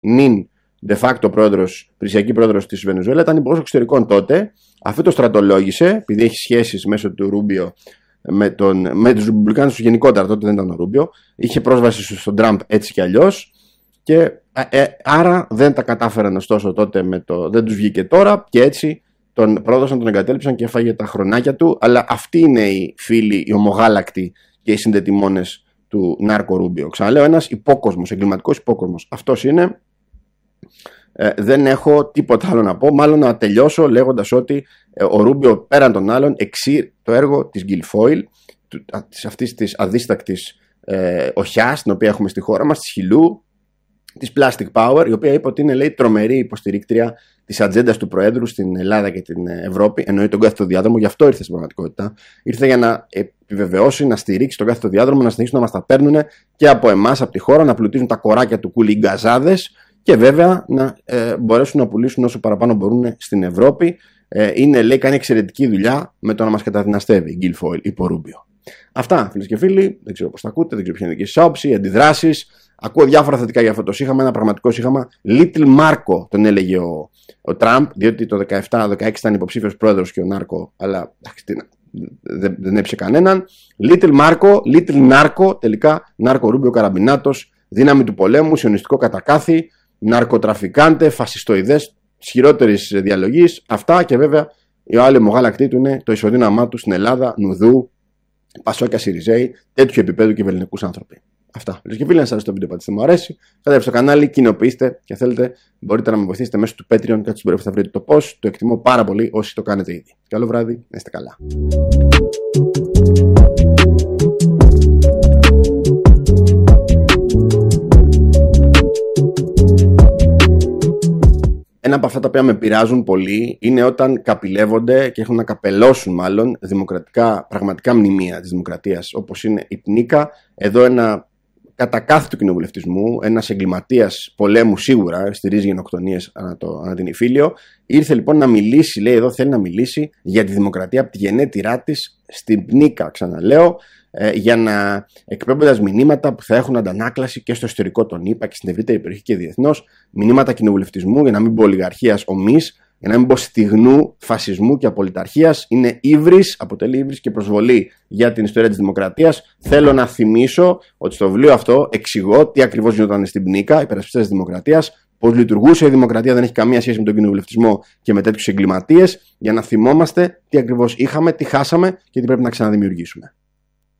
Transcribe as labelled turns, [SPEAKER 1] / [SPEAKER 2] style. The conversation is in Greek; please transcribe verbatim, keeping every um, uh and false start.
[SPEAKER 1] νυν de facto πρόεδρος, πλησιακή πρόεδρος της Βενεζουέλα, ήταν υπουργός εξωτερικών τότε. Αυτό το στρατολόγησε, επειδή έχει σχέσεις μέσω του Ρούμπιο με, τον, με τους Ρεπουμπλικάνους γενικότερα, τότε δεν ήταν ο Ρούμπιο. Είχε πρόσβαση στον Τραμπ έτσι κι αλλιώς. Και ε, άρα δεν τα κατάφεραν ωστόσο τότε, με το, δεν τους βγήκε τώρα και έτσι τον πρόδωσαν, τον εγκατέλειψαν και έφαγε τα χρονάκια του. Αλλά αυτοί είναι οι φίλοι, οι ομογάλακτοι και οι συνδετημόνες του Νάρκο Ρούμπιο. Ξαναλέω, ένας υπόκοσμος, εγκληματικός υπόκοσμος. Αυτός είναι. Ε, δεν έχω τίποτα άλλο να πω. Μάλλον να τελειώσω λέγοντας ότι ε, ο Ρούμπιο πέραν των άλλων εξή το έργο της Γκιλφόιλ, αυτής της αδίστακτης ε, οχιάς την οποία έχουμε στη χώρα μας, της Χιλού, της Plastic Power, η οποία είπε ότι είναι, λέει, τρομερή υποστηρίκτρια της ατζέντας του Προέδρου στην Ελλάδα και την Ευρώπη. Εννοεί τον κάθετο διάδρομο, γι' αυτό ήρθε στην πραγματικότητα. Ήρθε για να επιβεβαιώσει, να στηρίξει τον κάθετο διάδρομο, να συνεχίσουν να μας τα παίρνουν και από εμάς, από τη χώρα, να πλουτίζουν τα κοράκια του κούλι γκαζάδες και βέβαια να ε, μπορέσουν να πουλήσουν όσο παραπάνω μπορούν στην Ευρώπη. Ε, είναι, λέει, κάνει εξαιρετική δουλειά με το να μας καταδυναστεύει η Γκιλφόιλ υπό Ρούμπιο. Αυτά, φίλες και φίλοι. Δεν ξέρω πώς τα ακούτε, δεν ξέρω ποια είναι η δική σας άποψη, αντιδράσεις. Ακούω διάφορα θετικά για αυτό το σύγχαμα. Ένα πραγματικό σύγχαμα. Little Marco τον έλεγε ο, ο Τραμπ, διότι το δεκαεπτά δεκαέξι ήταν υποψήφιος πρόεδρος και ο Νάρκο, αλλά δεν, δεν έψε κανέναν. Little Marco, Little Narco, τελικά Νάρκο Ρούμπιο Καραμπινάτος, δύναμη του πολέμου, σιωνιστικό κατακάθι, ναρκοτραφικάντε, φασιστοειδές, ισχυρότερης διαλογής. Αυτά και βέβαια η άλλη μογάλακτή του είναι το ισοδύναμά του στην Ελλάδα, Νουδού, Πασόκια, Σιριζέη, τέτοιου επίπεδου και βεληνικούς άνθρωποι. Αυτά. Φίλες και φίλοι, αν σας αρέσει το βίντεο, πατήστε μου αρέσει. Κατέβετε στο κανάλι, κοινοποιήστε και αν θέλετε μπορείτε να με βοηθήσετε μέσω του Patreon. Κάτσε στην περίπτωση θα βρείτε το πώς. Το εκτιμώ πάρα πολύ όσοι το κάνετε ήδη. Καλό βράδυ, να είστε καλά. Ένα από αυτά τα οποία με πειράζουν πολύ είναι όταν καπηλεύονται και έχουν να καπελώσουν μάλλον δημοκρατικά, πραγματικά μνημεία της δημοκρατίας, όπως είναι η Πνίκα. Εδώ ένα κατακάθι του κοινοβουλευτισμού, ένας εγκληματίας πολέμου σίγουρα, στηρίζει γενοκτονίες ανά, το, ανά την Ιφίλιο. Ήρθε λοιπόν να μιλήσει, λέει εδώ θέλει να μιλήσει για τη δημοκρατία από τη γενέτειρά της στην Πνίκα, ξαναλέω, ε, για να εκπέμποντας μηνύματα που θα έχουν αντανάκλαση και στο ιστορικό των ΗΠΑ και στην ευρύτερη περιοχή και διεθνώς, μηνύματα κοινοβουλευτισμού, για να μην πω ολιγαρχίας ομής, για να μην πω στιγνού φασισμού και απολυταρχίας. Είναι ύβρις, αποτελεί ύβρις και προσβολή για την ιστορία της δημοκρατίας. Θέλω να θυμίσω ότι στο βιβλίο αυτό εξηγώ τι ακριβώς γινόταν στην Πνίκα, υπερασπιστές της δημοκρατίας, πώς λειτουργούσε η δημοκρατία, δεν έχει καμία σχέση με τον κοινοβουλευτισμό και με τέτοιους εγκληματίες, για να θυμόμαστε τι ακριβώς είχαμε, τι χάσαμε και τι πρέπει να ξαναδημιουργήσουμε.